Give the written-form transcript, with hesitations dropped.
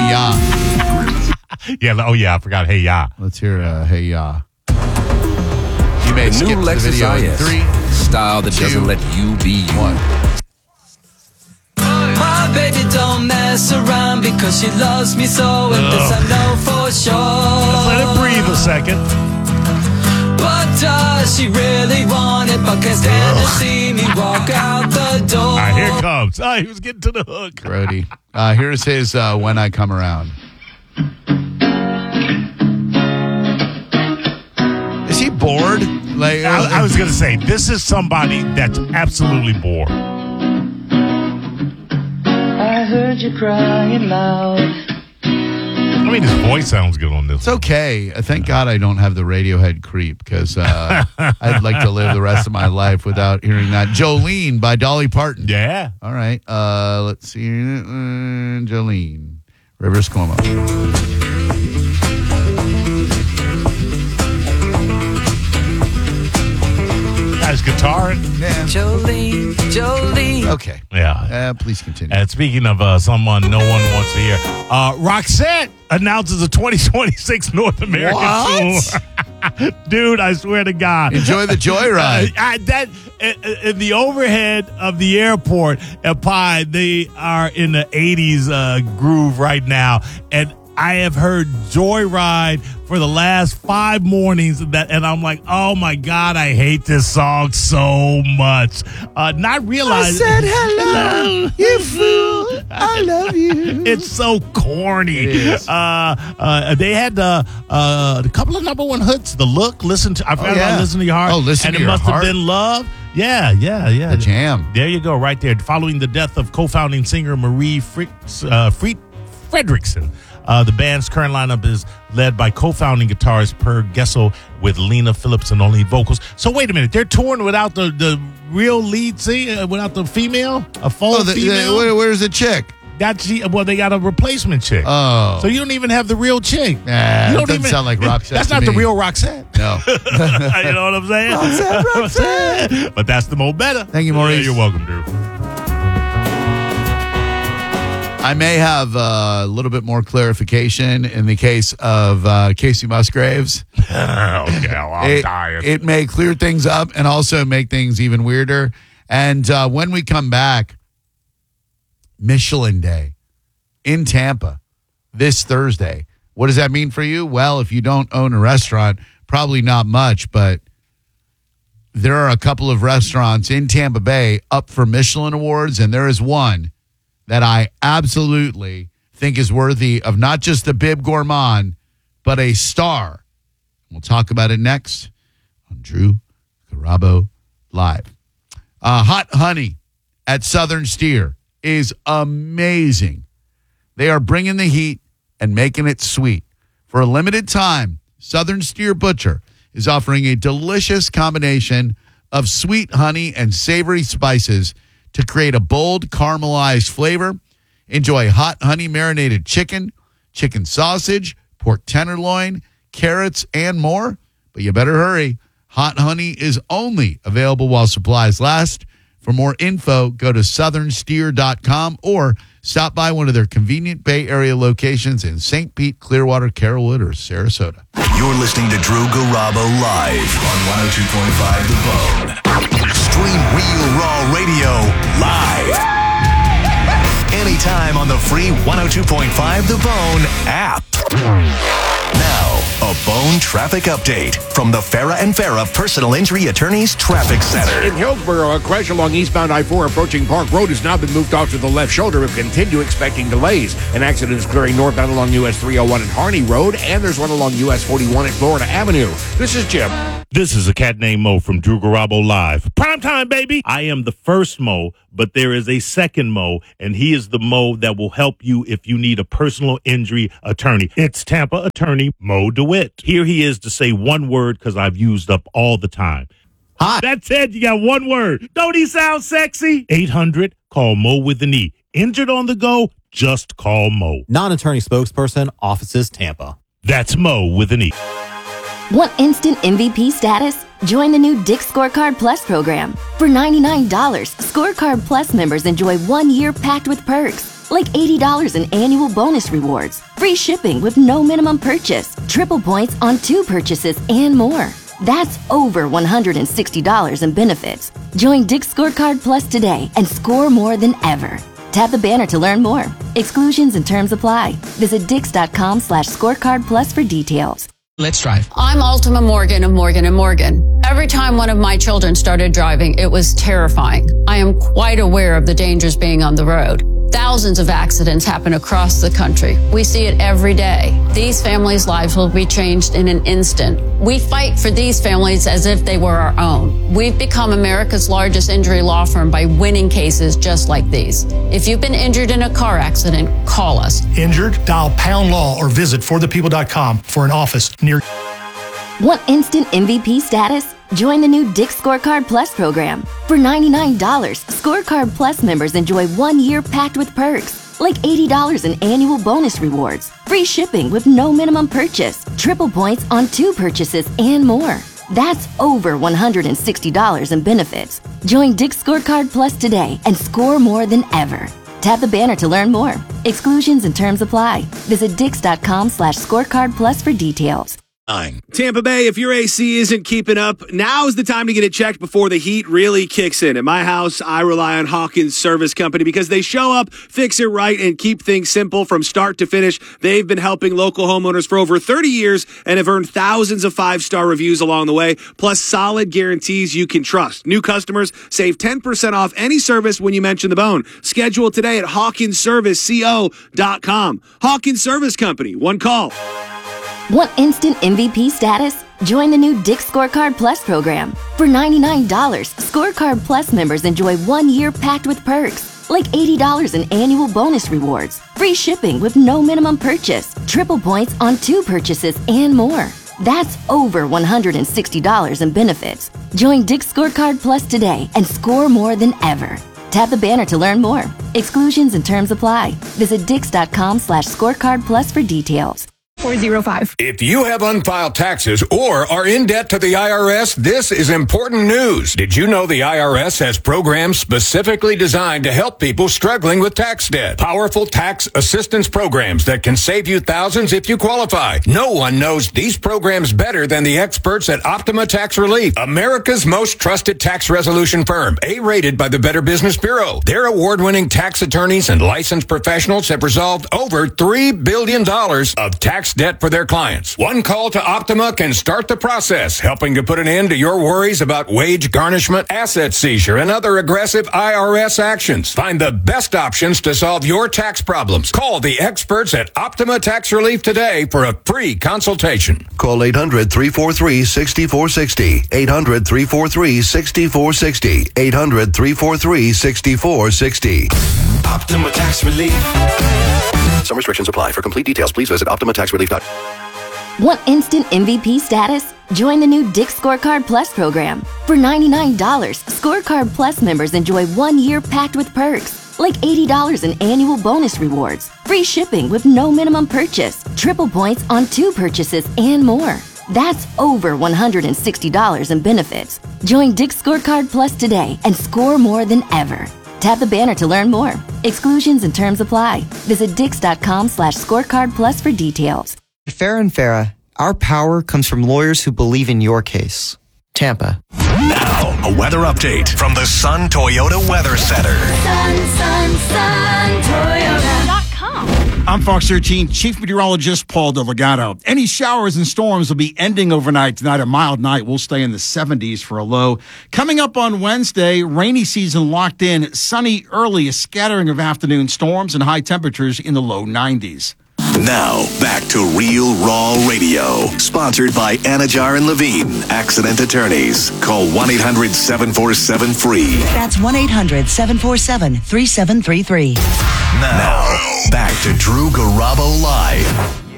Ya. Yeah. Oh, yeah. I forgot. Hey, ya. Let's hear Hey Ya. You may The skip new to the Lexus video in IS. 3, Style that 2, doesn't let you be you. 1. My baby don't mess around because she loves me so, and this I know for sure. Let it breathe a second. But does she really want it? But can't stand to see me walk out the door. All right, here it comes. Oh, he was getting to the hook. Brody. Here's his When I Come Around. Is he bored? Like I was going to say, this is somebody that's absolutely bored. I heard you crying loud. I mean, his voice sounds good on this. It's okay. Thank God I don't have the Radiohead creep because I'd like to live the rest of my life without hearing that. Jolene by Dolly Parton. Yeah. All right. Let's see. Jolene. Rivers Cuomo. Nice guitar. Yeah. Jolene. Okay. Yeah. Please continue. And speaking of someone no one wants to hear, Roxette announces a 2026 North American What? tour. Dude, I swear to God. Enjoy the joyride. In the overhead of the airport at Pi, they are in the 80s groove right now. And I have heard Joyride for the last 5 mornings, and I'm like, oh my God, I hate this song so much. Not realizing. I said hello, you fool. I love you. It's so corny. It is. They had a couple of number one hits. The Look, Listen to. I forgot about Listen to Your Heart. Oh, Listen to Your And It Must Heart. Have Been Love. Yeah. The jam. There you go, right there. Following the death of co-founding singer Marie Fredrickson. The band's current lineup is led by co-founding guitarist Per Gessel with Lena Phillips on lead vocals. So wait a minute, they're touring without the real lead singer, without the female, a full female. Where's the chick? They got a replacement chick. Oh, So you don't even have the real chick. Nah, You that doesn't sound like Roxette. That's to not me. the real Roxette. No. You know what I'm saying? Roxette. But that's the Mo Better. Thank you, Maurice. Yeah, you're welcome, Drew. I may have a little bit more clarification in the case of Casey Musgraves. Okay, I'm dying. It may clear things up and also make things even weirder. And when we come back, Michelin Day in Tampa this Thursday. What does that mean for you? Well, if you don't own a restaurant, probably not much, but there are a couple of restaurants in Tampa Bay up for Michelin Awards, and there is one that I absolutely think is worthy of not just the Bib Gourmand, but a star. We'll talk about it next on Drew Garabo Live. Hot Honey at Southern Steer is amazing. They are bringing the heat and making it sweet. For a limited time, Southern Steer Butcher is offering a delicious combination of sweet honey and savory spices to create a bold caramelized flavor. Enjoy hot honey marinated chicken, chicken sausage, pork tenderloin, carrots, and more. But you better hurry. Hot Honey is only available while supplies last. For more info, go to southernsteer.com or stop by one of their convenient Bay Area locations in St. Pete, Clearwater, Carrollwood, or Sarasota. You're listening to Drew Garabo live on 102.5 The Bone. Stream Real Raw Radio live. Anytime on the free 102.5 The Bone app. Now, a Bone traffic update from the Farah and Farah Personal Injury Attorneys Traffic Center. In Hillsborough, a crash along eastbound I-4 approaching Park Road has now been moved off to the left shoulder and continue expecting delays. An accident is clearing northbound along US 301 at Harney Road, and there's one along US 41 at Florida Avenue. This is Jim. This is a cat named Mo from Drew Garabo Live. Prime time, baby. I am the first Mo, but there is a second Mo, and he is the Mo that will help you if you need a personal injury attorney. It's Tampa attorney Mo DeWitt. Here he is to say one word because I've used up all the time. Hot. That's it. You got one word. Don't he sound sexy? 800, call Mo with an E. Injured on the go, just call Mo. Non-attorney spokesperson, offices Tampa. That's Mo with an E. Want instant MVP status? Join the new Dick's Scorecard Plus program. For $99, Scorecard Plus members enjoy 1 year packed with perks, like $80 in annual bonus rewards, free shipping with no minimum purchase, triple points on 2 purchases, and more. That's over $160 in benefits. Join Dick's Scorecard Plus today and score more than ever. Tap the banner to learn more. Exclusions and terms apply. Visit Dix.com/scorecard plus for details. Let's drive. I'm Ultima Morgan of Morgan & Morgan. Every time one of my children started driving, it was terrifying. I am quite aware of the dangers being on the road. Thousands of accidents happen across the country. We see it every day. These families' lives will be changed in an instant. We fight for these families as if they were our own. We've become America's largest injury law firm by winning cases just like these. If you've been injured in a car accident, call us. Injured? Dial pound law or visit forthepeople.com for an office near. Want instant MVP status? Join the new Dick's Scorecard Plus program. For $99, Scorecard Plus members enjoy 1 year packed with perks, like $80 in annual bonus rewards, free shipping with no minimum purchase, triple points on 2 purchases, and more. That's over $160 in benefits. Join Dick's Scorecard Plus today and score more than ever. Tap the banner to learn more. Exclusions and terms apply. Visit Dix.com/scorecard plus for details. Tampa Bay, if your AC isn't keeping up, now's the time to get it checked before the heat really kicks in. At my house, I rely on Hawkins Service Company because they show up, fix it right, and keep things simple from start to finish. They've been helping local homeowners for over 30 years and have earned thousands of 5-star reviews along the way, plus solid guarantees you can trust. New customers save 10% off any service when you mention the bone. Schedule today at HawkinsServiceCO.com. Hawkins Service Company. One call. Want instant MVP status? Join the new Dick's Scorecard Plus program. For $99, Scorecard Plus members enjoy 1 year packed with perks, like $80 in annual bonus rewards, free shipping with no minimum purchase, triple points on 2 purchases, and more. That's over $160 in benefits. Join Dick's Scorecard Plus today and score more than ever. Tap the banner to learn more. Exclusions and terms apply. Visit Dix.com/scorecard plus for details. 405. If you have unfiled taxes or are in debt to the IRS, this is important news. Did you know the IRS has programs specifically designed to help people struggling with tax debt? Powerful tax assistance programs that can save you thousands if you qualify. No one knows these programs better than the experts at Optima Tax Relief, America's most trusted tax resolution firm, A-rated by the Better Business Bureau. Their award-winning tax attorneys and licensed professionals have resolved over $3 billion of tax debt for their clients. One call to Optima can start the process, helping to put an end to your worries about wage garnishment, asset seizure, and other aggressive IRS actions. Find the best options to solve your tax problems. Call the experts at Optima Tax Relief today for a free consultation. Call 800-343-6460. 800-343-6460. 800-343-6460. Optima Tax Relief. Some restrictions apply. For complete details, please visit OptimaTaxRelief.com. Want instant MVP status? Join the new Dick's Scorecard Plus program. For $99, Scorecard Plus members enjoy 1 year packed with perks, like $80 in annual bonus rewards, free shipping with no minimum purchase, triple points on 2 purchases, and more. That's over $160 in benefits. Join Dick's Scorecard Plus today and score more than ever. Tap the banner to learn more. Exclusions and terms apply. Visit Dix.com/scorecard plus for details. At Farrah and Farrah, our power comes from lawyers who believe in your case. Tampa. Now, a weather update from the Sun Toyota Weather Center. Sun, Toyota.com. I'm Fox 13 Chief Meteorologist Paul DeLegato. Any showers and storms will be ending overnight tonight. A mild night will stay in the 70s for a low. Coming up on Wednesday, rainy season locked in. Sunny early, a scattering of afternoon storms and high temperatures in the low 90s. Now, back to Real Raw Radio. Sponsored by Anajar and Levine, Accident Attorneys. Call 1-800-747-FREE. That's 1-800-747-3733. Now, back to Drew Garabo Live.